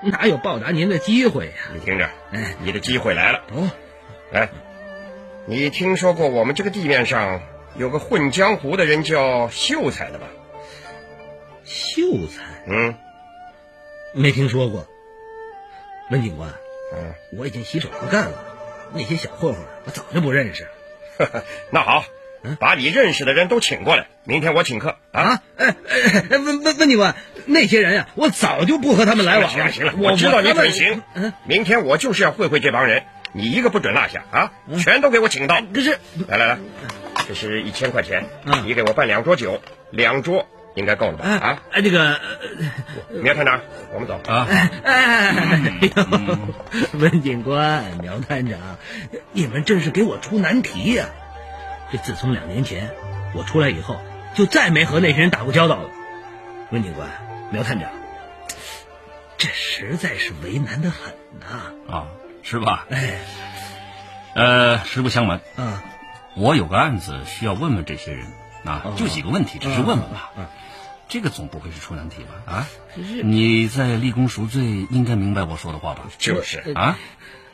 哪有报答您的机会呀？ 你听着，你的机会来了。 哦， 来，你听说过我们这个地面上有个混江湖的人叫秀才的吧？ 秀才？没听说过。温警官，我已经洗手不干了，那些小混混我早就不认识。 那好，把你认识的人都请过来，明天我请客啊！ 温警官，那些人呀，我早就不和他们来往了。 行了，我知道你很行。明天我就是要会会这帮人，你一个不准落下啊！全都给我请到。 可是， 来，这是1000块钱，你给我办2桌酒，2桌应该够了吧？ 这个苗探长，我们走啊！ 温警官、苗探长，你们真是给我出难题呀！这自从2年前我出来以后，就再没和那些人打过交道了。温警官、苗探长，这实在是为难得很呐！ 是吧？实不相瞒我有个案子需要问问这些人就几个问题，只是问问吧。这个总不会是出难题吧？你在立功赎罪，应该明白我说的话吧？ 就是怎么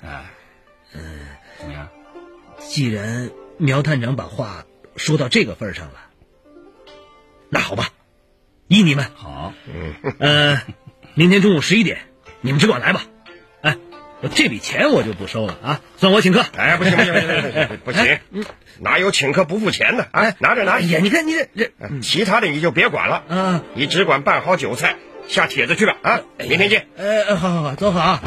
样？ 既然苗探长把话说到这个份上了，那好吧，依你们。 好， 明天中午11点，你们只管来吧。这笔钱我就不收了算我请客。 不行，哪有请客不付钱的？拿着。 哎呀，你看你这其他的你就别管了你只管办好酒菜，下帖子去吧明天见。 好，走好。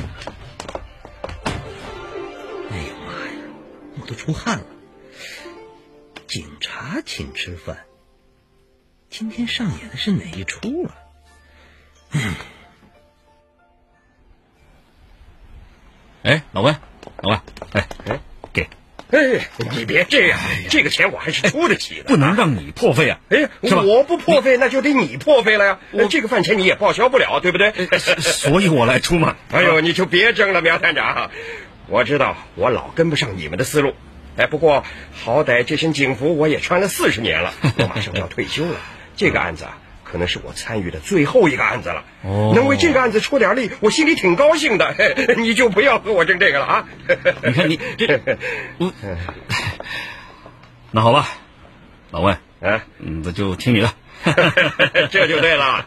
哎呀妈呀，我都出汗了。警察请吃饭，今天上演的是哪一出啊？ 老温，给。 你别这样，这个钱我还是出得起的， 不能让你破费是吧？ 我不破费，那就得你破费了呀。这个饭钱你也报销不了，对不对？ 所以我来出嘛。 你就别争了，苗探长。我知道我老跟不上你们的思路，不过好歹这身警服我也穿了40年了，我马上就要退休了。这个案子可能是我参与的最后一个案子了。能为这个案子出点力，我心里挺高兴的。你就不要和我争这个了你看你这，那好吧，老温那就听你的。 这就对了。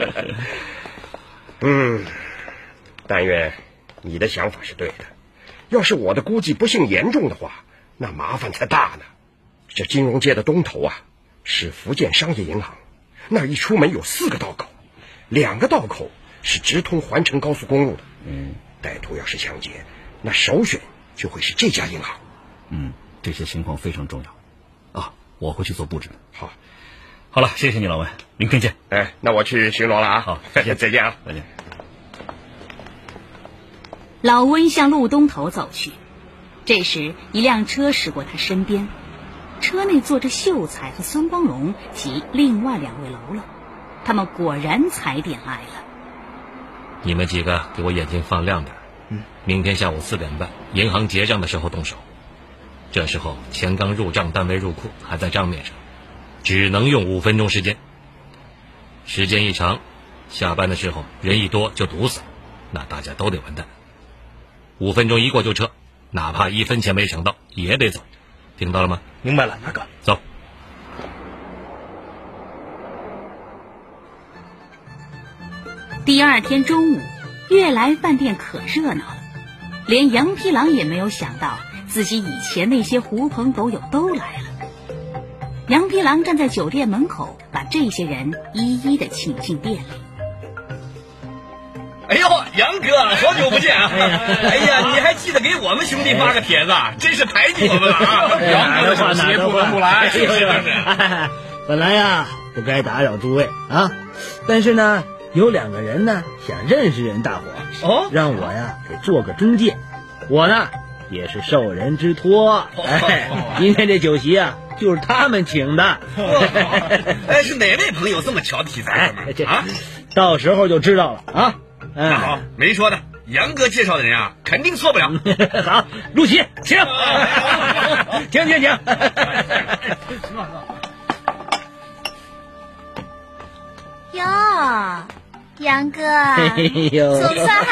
但愿你的想法是对的。要是我的估计不幸严重的话，那麻烦才大呢。这金融界的东头是福建商业银行，那一出门有4个道口，2个道口是直通环城高速公路的。歹徒要是抢劫，那首选就会是这家银行。 这些情况非常重要我会去做布置。 好了，谢谢你老温，明天见。 那我去巡逻了好， 再见再见。 老温向路东头走去，这时一辆车驶过他身边，车内坐着秀才和孙光荣及另外2位喽啰，他们果然踩点来了。 你们几个给我眼睛放亮点，明天下午4点半，银行结账的时候动手。这时候钱刚入账，单位入库，还在账面上，只能用5分钟时间。时间一长，下班的时候人一多就堵死了，那大家都得完蛋。5分钟一过就撤，哪怕1分钱没抢到也得走，听到了吗？ 明白了，大哥。 走。 第2天中午，悦来饭店可热闹了，连杨皮郎也没有想到自己以前那些狐朋狗友都来了。杨皮郎站在酒店门口，把这些人一一的请进店里。 哎呦，杨哥，好久不见哎呀，你还记得给我们兄弟发个帖子，真是抬举我们了杨哥的小鞋不闻不来，是不是？ 本来不该打扰诸位但是呢，有2个人呢想认识人大伙让我给做个中介，我呢也是受人之托。今天这酒席就是他们请的。 是哪位朋友这么调题材到时候就知道了那好，没说的，杨哥介绍的人肯定错不了。 好，陆琪，请。请。 哟，杨哥， 总算